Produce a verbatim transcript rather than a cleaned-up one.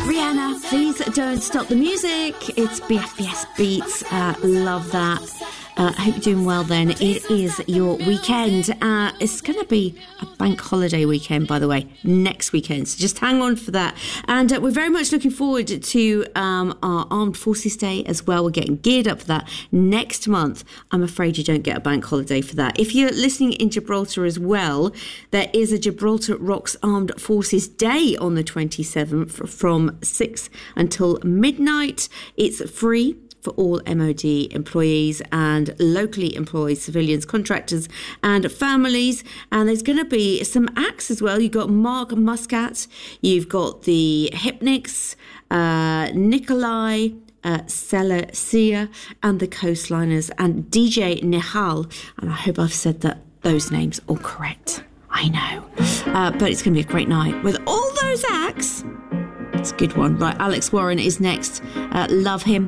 Rihanna, please don't stop the music. It's B F B S Beats. Uh, love that. I uh, hope you're doing well then. It is your weekend. Uh, it's going to be a bank holiday weekend, by the way, next weekend. So just hang on for that. And uh, we're very much looking forward to um, our Armed Forces Day as well. We're getting geared up for that next month. I'm afraid you don't get a bank holiday for that. If you're listening in Gibraltar as well, there is a Gibraltar Rocks Armed Forces Day on the twenty-seventh from six until midnight. It's free for all M O D employees and locally employed civilians, contractors and families. And there's going to be some acts as well. You've got Mark Muscat, you've got the Hypnics, uh, Nikolai, uh, Celestia and the Coastliners and D J Nihal. And I hope I've said that those names all correct. I know. Uh, but it's going to be a great night with all those acts. It's a good one. Right, Alex Warren is next. Uh, love him.